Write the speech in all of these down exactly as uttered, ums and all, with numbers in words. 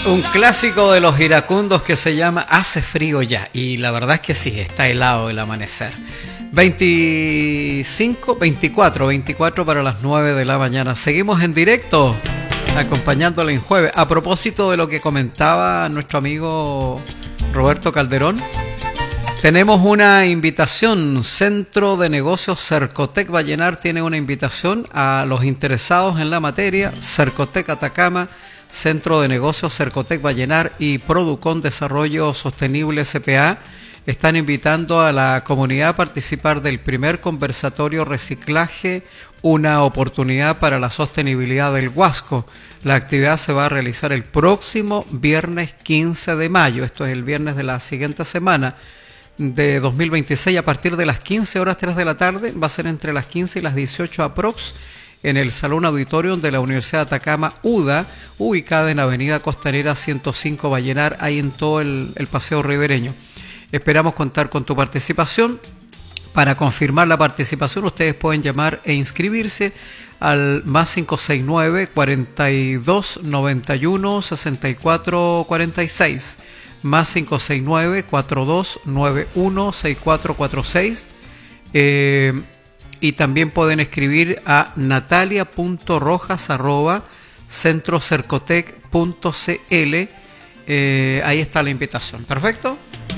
Un clásico de los iracundos que se llama Hace frío ya. Y la verdad es que sí, está helado el amanecer. veinticinco, veinticuatro, veinticuatro para las nueve de la mañana. Seguimos en directo, acompañándole en jueves. A propósito de lo que comentaba nuestro amigo Roberto Calderón, tenemos una invitación. Centro de Negocios Cercotec Vallenar tiene una invitación a los interesados en la materia. Cercotec Atacama, Centro de Negocios Cercotec Vallenar y Producon Desarrollo Sostenible S P A están invitando a la comunidad a participar del primer conversatorio Reciclaje, una oportunidad para la sostenibilidad del Huasco. La actividad se va a realizar el próximo viernes quince de mayo, esto es el viernes de la siguiente semana de dos mil veintiséis, a partir de las quince horas tres de la tarde, va a ser entre las quince y las dieciocho aprox, en el Salón Auditorium de la Universidad de Atacama, U D A, ubicada en Avenida Costanera ciento cinco Vallenar, ahí en todo el, el paseo ribereño. Esperamos contar con tu participación. Para confirmar la participación, ustedes pueden llamar e inscribirse al más cinco seis nueve, cuarenta y dos, noventa y uno, sesenta y cuatro cuarenta y seis, más cinco seis nueve, cuarenta y dos, noventa y uno, sesenta y cuatro cuarenta y seis. Eh... Y también pueden escribir a natalia punto rojas arroba centrocercotec punto cl. Eh, ahí está la invitación. ¿Perfecto?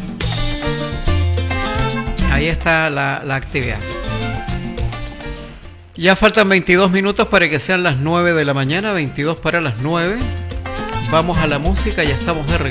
Ahí está la, la actividad. Ya faltan veintidós minutos para que sean las nueve de la mañana. veintidós para las nueve. Vamos a la música, ya estamos de regreso.